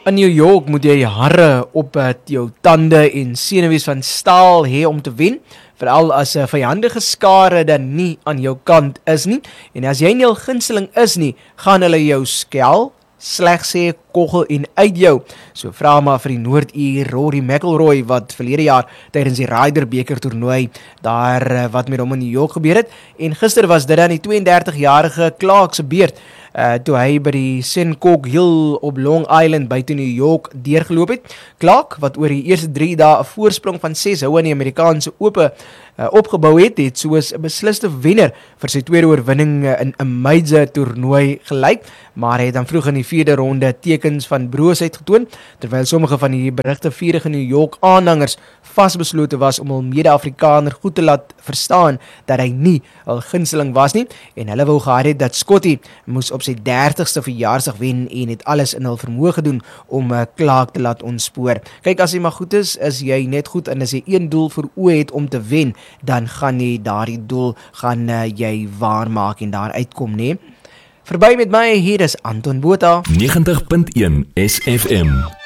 In New York moet jy harre op jou tande en senuwees van staal hê om te wen, veral as 'n vyandige skare dan nie aan jou kant is nie, en as jy nie 'n gunsteling is nie, gaan hulle jou skel, sleg sê, koggel en uit jou. So vra maar vir die Noorduur Rory McIlroy wat verlede jaar tydens die Ryder beker toernooi daar wat met hom in New York gebeur het, en gister was dit dan die 32-jarige Clark se beurt, toe hy by die Sencock Hill op Long Island buite New York deurgeloop het. Clark, wat oor die eerste 3 dae 'n voorsprong van 6 houe in die Amerikaanse Ope opgebou het soos 'n besliste wenner vir sy tweede oorwinning in 'n major toernooi gelyk, maar hy het dan vroeg in die 4de ronde tekens van broosheid getoon, terwyl sommige van die berigte vurige New York aanhangers vasbeslote was om hul mede-Afrikaner goed te laat verstaan dat hy nie 'n gunsteling was nie, en hulle wou gehad het dat Scotty moes op sy 30ste verjaarsdag wen en het alles in hul vermoë gedoen om Clark te laat ontspoor. Kyk, as jy maar goed is jy net goed, en as jy een doel voor oë het om te wen, dan gaan jy daardie doel jy waarmaak en daar uitkom, nee. Verby met my, hier is Anton Botha. 90.1 SFM.